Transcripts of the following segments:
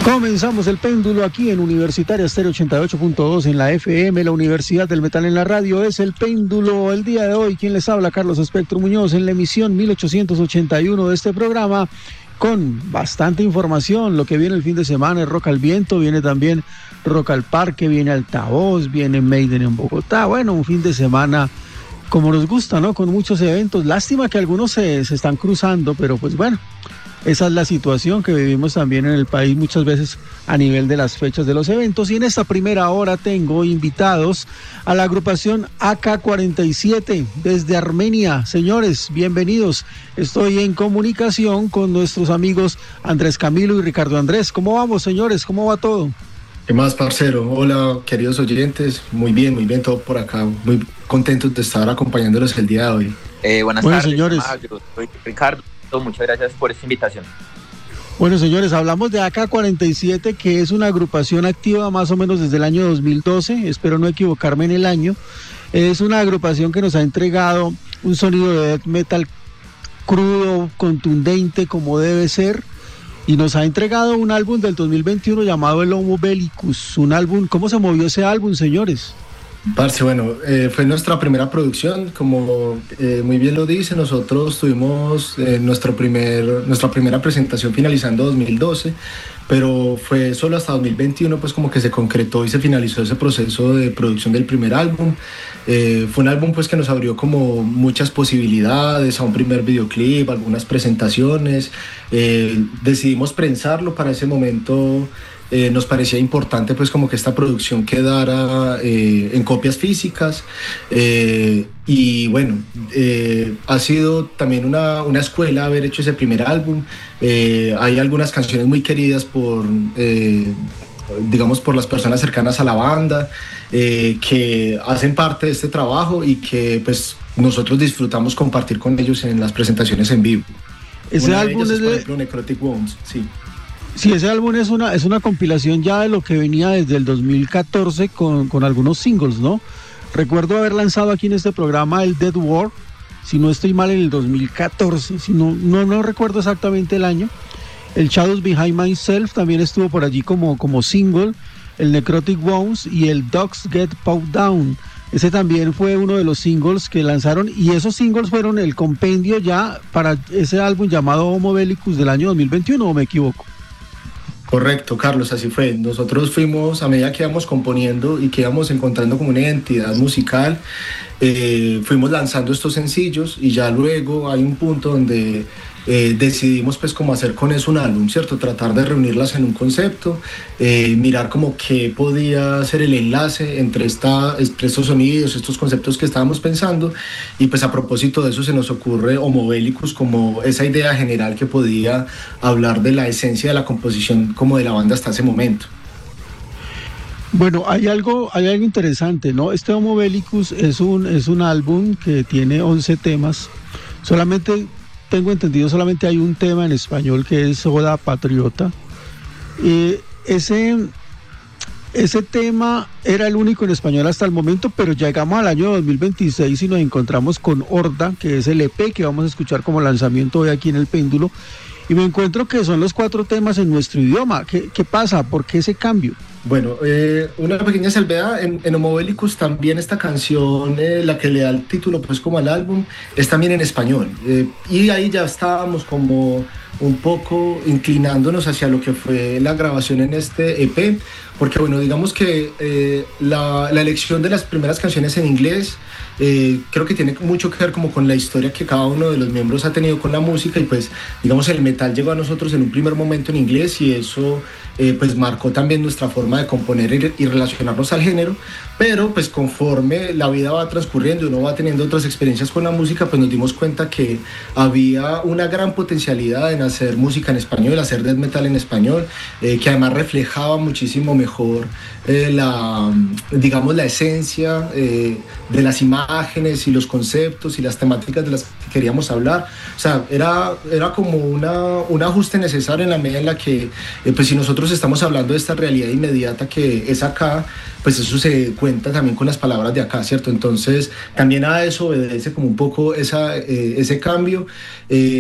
Comenzamos el péndulo aquí en Universitaria Estéreo 88.2 en la FM, la Universidad del Metal en la radio. Es el péndulo el día de hoy. Quien les habla, Carlos Espectro Muñoz, en la emisión 1881 de este programa, con bastante información. Lo que viene el fin de semana es Rock al Viento, viene también Rock al Parque, viene Altavoz, viene Maiden en Bogotá. Bueno, un fin de semana como nos gusta, ¿no? Con muchos eventos. Lástima que algunos se están cruzando, pero pues bueno, esa es la situación que vivimos también en el país muchas veces a nivel de las fechas de los eventos. Y en esta primera hora tengo invitados a la agrupación AK-47 desde Armenia. Señores, bienvenidos. Estoy en comunicación con nuestros amigos Andrés Camilo y Ricardo Andrés. ¿Cómo vamos, señores? ¿Cómo va todo? ¿Qué más, parcero? Hola, queridos oyentes. Muy bien, todo por acá. Muy contentos de estar acompañándolos el día de hoy. Buenas tardes, señores. Yo soy Ricardo. Muchas gracias por esta invitación. Bueno, señores, hablamos de AK-47, que es una agrupación activa más o menos desde el año 2012, espero no equivocarme en el año. Es una agrupación que nos ha entregado un sonido de death metal crudo, contundente, como debe ser, y nos ha entregado un álbum del 2021 llamado El Homo Bellicus, un álbum. ¿Cómo se movió ese álbum, señores? Parce, bueno, fue nuestra primera producción, como muy bien lo dice. Nosotros tuvimos nuestra primera presentación finalizando 2012, pero fue solo hasta 2021 pues como que se concretó y se finalizó ese proceso de producción del primer álbum. Fue un álbum pues que nos abrió como muchas posibilidades, a un primer videoclip, algunas presentaciones. Decidimos prensarlo para ese momento. Nos parecía importante pues como que esta producción quedara en copias físicas, y bueno, ha sido también una escuela haber hecho ese primer álbum. Hay algunas canciones muy queridas por las personas cercanas a la banda, que hacen parte de este trabajo y que pues nosotros disfrutamos compartir con ellos en las presentaciones en vivo. Ese Una álbum de ellas es por ejemplo, Necrotic Wounds, sí. Sí, ese álbum es una compilación ya de lo que venía desde el 2014 con algunos singles, ¿no? Recuerdo haber lanzado aquí en este programa el Dead War, si no estoy mal, en el 2014, si no recuerdo exactamente el año. El Shadows Behind Myself también estuvo por allí como single, el Necrotic Wounds y el Dogs Get Pawed Down. Ese también fue uno de los singles que lanzaron, y esos singles fueron el compendio ya para ese álbum llamado Homo Bellicus del año 2021, ¿o me equivoco? Correcto, Carlos, así fue. Nosotros fuimos, a medida que íbamos componiendo y que íbamos encontrando como una identidad musical, fuimos lanzando estos sencillos, y ya luego hay un punto donde decidimos pues como hacer con eso un álbum, ¿cierto? Tratar de reunirlas en un concepto, mirar como qué podía ser el enlace entre estos sonidos, estos conceptos que estábamos pensando, y pues a propósito de eso se nos ocurre Homo Bellicus como esa idea general que podía hablar de la esencia de la composición como de la banda hasta ese momento. Bueno, hay algo interesante, ¿no? Este Homo Bellicus es un álbum que tiene 11 temas. Solamente tengo entendido, solamente hay un tema en español que es Oda Patriota. Ese tema era el único en español hasta el momento, pero llegamos al año 2026 y nos encontramos con Horda, que es el EP que vamos a escuchar como lanzamiento hoy aquí en el péndulo, y me encuentro que son los 4 temas en nuestro idioma. ¿Qué pasa? ¿Por qué ese cambio? Bueno, una pequeña salvedad, en Homo Bellicus también esta canción, la que le da el título pues como al álbum, es también en español, y ahí ya estábamos como un poco inclinándonos hacia lo que fue la grabación en este EP, porque bueno, digamos que la elección de las primeras canciones en inglés creo que tiene mucho que ver como con la historia que cada uno de los miembros ha tenido con la música, y pues digamos el metal llegó a nosotros en un primer momento en inglés, y eso pues marcó también nuestra forma de componer y relacionarnos al género, pero pues conforme la vida va transcurriendo y uno va teniendo otras experiencias con la música, pues nos dimos cuenta que había una gran potencialidad en hacer música en español, hacer death metal en español, que además reflejaba muchísimo mejor la esencia de las imágenes y los conceptos y las temáticas de las que queríamos hablar. O sea, era como un ajuste necesario en la medida en la que pues si nosotros estamos hablando de esta realidad inmediata que es acá, pues eso se cuenta también con las palabras de acá, ¿cierto? Entonces también a eso obedece como un poco ese cambio.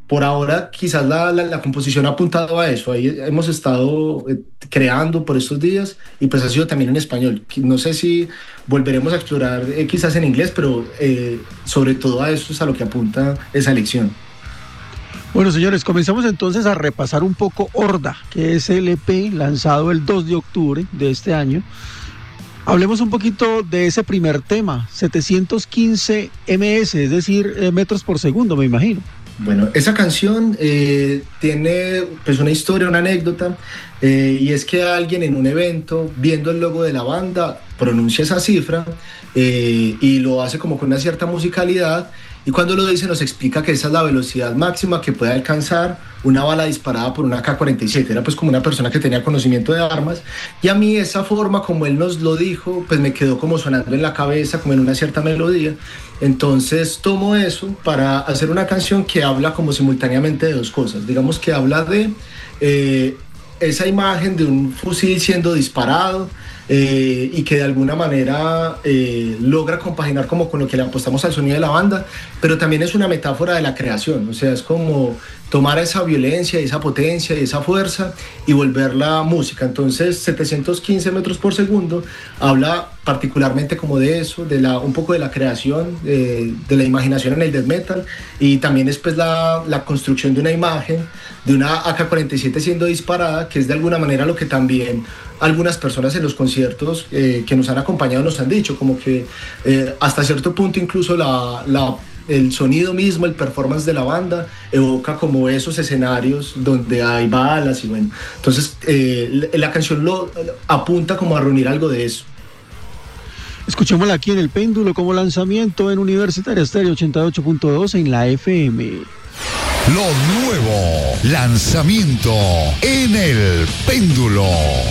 por ahora quizás la composición ha apuntado a eso. Ahí hemos estado creando por estos días y pues ha sido también en español. No sé si volveremos a explorar quizás en inglés, pero sobre todo a eso es a lo que apunta esa elección. Bueno, señores, comenzamos entonces a repasar un poco Horda, que es el EP lanzado el 2 de octubre de este año. Hablemos un poquito de ese primer tema, 715 ms, es decir, metros por segundo, me imagino. Bueno, esa canción tiene pues una historia, una anécdota, y es que alguien en un evento, viendo el logo de la banda, pronuncia esa cifra y lo hace como con una cierta musicalidad, y cuando lo dice nos explica que esa es la velocidad máxima que puede alcanzar una bala disparada por una AK-47. Era pues como una persona que tenía conocimiento de armas, y a mí esa forma como él nos lo dijo pues me quedó como sonando en la cabeza, como en una cierta melodía. Entonces tomo eso para hacer una canción que habla como simultáneamente de dos cosas. Digamos que habla de esa imagen de un fusil siendo disparado, y que de alguna manera logra compaginar como con lo que le apostamos al sonido de la banda, pero también es una metáfora de la creación. O sea, es como tomar esa violencia, esa potencia y esa fuerza y volverla música. Entonces 715 metros por segundo habla particularmente como de eso, un poco de la creación, de la imaginación en el death metal, y también es pues la construcción de una imagen de una AK-47 siendo disparada, que es de alguna manera lo que también algunas personas en los conciertos que nos han acompañado nos han dicho, como que hasta cierto punto incluso el sonido mismo, el performance de la banda evoca como esos escenarios donde hay balas y bueno, entonces la canción lo apunta como a reunir algo de eso. Escuchémosla aquí en El Péndulo como lanzamiento en Universitaria Estéreo 88.2 en la FM. Lo nuevo, lanzamiento en El Péndulo.